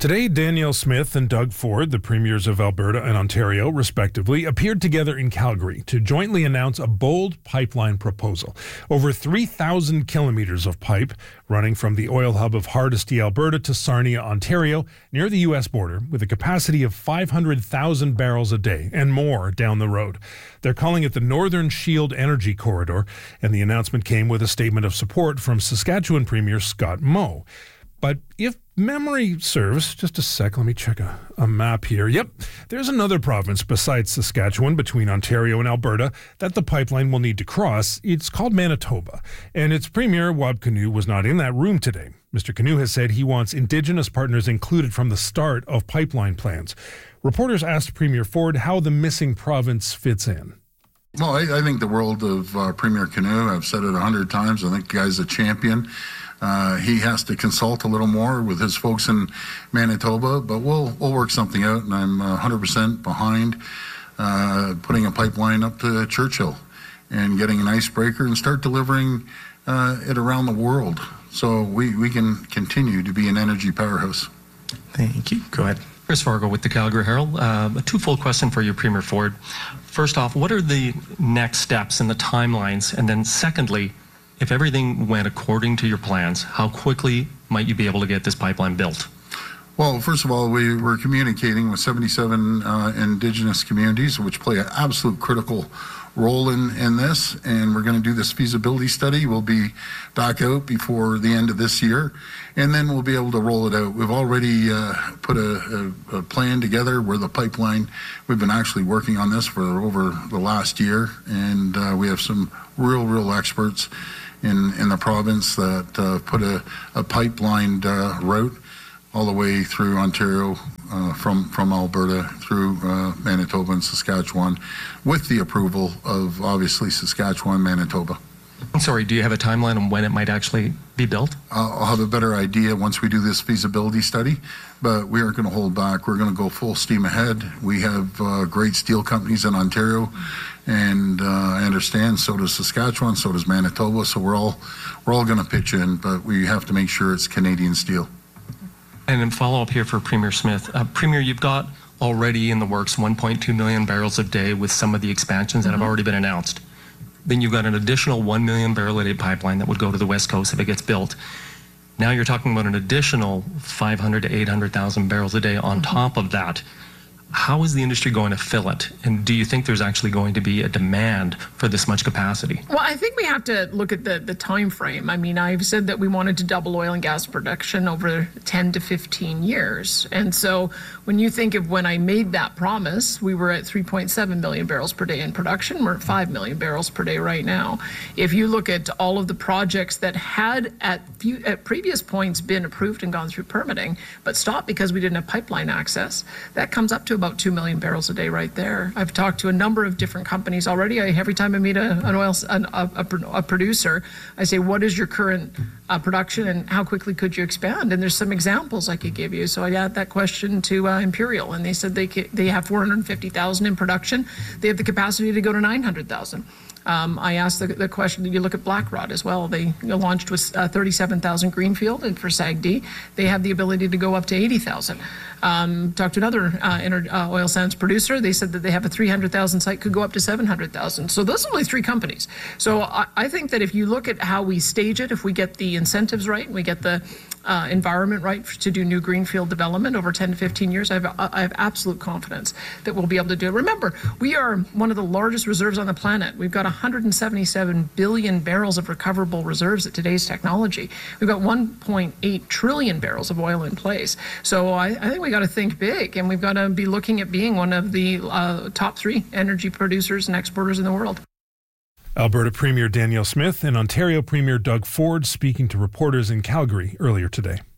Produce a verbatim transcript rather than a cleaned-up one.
Today, Danielle Smith and Doug Ford, the premiers of Alberta and Ontario, respectively, appeared together in Calgary to jointly announce a bold pipeline proposal. Over three thousand kilometres of pipe running from the oil hub of Hardisty, Alberta to Sarnia, Ontario, near the U S border, with a capacity of five hundred thousand barrels a day and more down the road. They're calling it the Northern Shield Energy Corridor, and the announcement came with a statement of support from Saskatchewan Premier Scott Moe. But if memory serves, just a sec, let me check a, a map here. Yep, there's another province besides Saskatchewan between Ontario and Alberta that the pipeline will need to cross. It's called Manitoba, and its premier, Wab Kinew, was not in that room today. Mister Kinew has said he wants Indigenous partners included from the start of pipeline plans. Reporters asked Premier Ford how the missing province fits in. Well, I, I think the world of uh, Premier Kinew, I've said it a hundred times, I think the guy's a champion. Uh, he has to consult a little more with his folks in Manitoba, but we'll we'll work something out, and I'm uh, one hundred percent behind uh, putting a pipeline up to Churchill and getting an icebreaker and start delivering uh, it around the world so we, we can continue to be an energy powerhouse. Thank you. Go ahead. Chris Fargo with the Calgary Herald. Uh, a twofold question for you, Premier Ford. First off, what are the next steps and the timelines? And then secondly, if everything went according to your plans, how quickly might you be able to get this pipeline built? Well, first of all, we were communicating with seventy-seven uh, Indigenous communities, which play an absolute critical role in, in this, and we're going to do this feasibility study. We'll be back out before the end of this year, and then we'll be able to roll it out. We've already uh, put a, a, a plan together where the pipeline, we've been actually working on this for over the last year, and uh, we have some real, real experts in, in the province that uh, put a, a pipelined uh, route all the way through Ontario, uh, from, from Alberta through uh, Manitoba and Saskatchewan, with the approval of, obviously, Saskatchewan, Manitoba. I'm sorry, do you have a timeline on when it might actually be built? I'll, I'll have a better idea once we do this feasibility study, but we aren't going to hold back. We're going to go full steam ahead. We have uh, great steel companies in Ontario, and uh, I understand so does Saskatchewan, so does Manitoba, so we're all, we're all going to pitch in, but we have to make sure it's Canadian steel. And then follow up here for Premier Smith. Uh, Premier, you've got already in the works one point two million barrels a day with some of the expansions that mm-hmm. have already been announced. Then you've got an additional one million barrel a day pipeline that would go to the West Coast if it gets built. Now you're talking about an additional five hundred to eight hundred thousand barrels a day on mm-hmm. top of that. How is the industry going to fill it? And do you think there's actually going to be a demand for this much capacity? Well, I think we have to look at the, the time frame. I mean, I've said that we wanted to double oil and gas production over ten to fifteen years. And so when you think of when I made that promise, we were at three point seven million barrels per day in production. We're at five million barrels per day right now. If you look at all of the projects that had at, few, at previous points been approved and gone through permitting, but stopped because we didn't have pipeline access, that comes up to about two million barrels a day right there. I've talked to a number of different companies already. I, every time I meet a, an oil an, a, a, a producer, I say, what is your current uh, production and how quickly could you expand? And there's some examples I could give you. So I add that question to uh, Imperial, and they said they they have four hundred fifty thousand in production. They have the capacity to go to nine hundred thousand. Um, I asked the, the question, you look at Blackrod as well. They launched with uh, thirty-seven thousand greenfield, and for S A G D, they have the ability to go up to eighty thousand. Um, talked to another uh, inter, uh, oil sands producer. They said that they have a three hundred thousand site, could go up to seven hundred thousand. So those are only three companies. So I, I think that if you look at how we stage it, if we get the incentives right, and we get the uh, environment right to do new greenfield development over ten to fifteen years, I have, I have absolute confidence that we'll be able to do it. Remember, we are one of the largest reserves on the planet. We've got one hundred seventy-seven billion barrels of recoverable reserves at today's technology. We've got one point eight trillion barrels of oil in place. So I, I think we got to think big, and we've got to be looking at being one of the uh, top three energy producers and exporters in the world. Alberta Premier Danielle Smith and Ontario Premier Doug Ford speaking to reporters in Calgary earlier today.